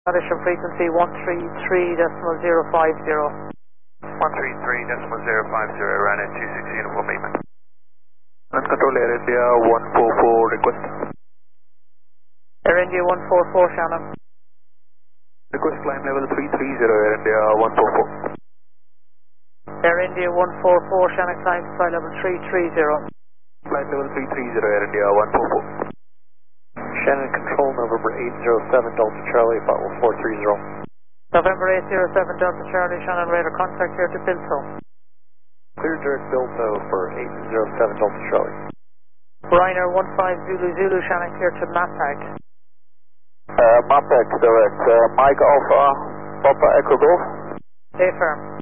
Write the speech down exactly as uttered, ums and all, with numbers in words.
Addition frequency one three three decimal zero five zero. one three three decimal zero five zero, around two six uniform movement. Land Control Air India one four four request. Air India one four four Shannon. Request climb level three three zero Air India one four four. Air India one four four Shannon, climb to flight level three three zero. Flight level three three zero Air India one four four. Shannon Control November eight zero seven Delta Charlie, flight level four three zero. November eight zero seven Delta Charlie, Shannon radar contact here to Bilto. Clear direct Bilto for eight zero seven Delta Charlie. Ryanair one five Zulu Zulu, Shannon clear to Mapag. Uh, Mapag direct, uh, Mike Alpha, Papa Echo Golf. A firm.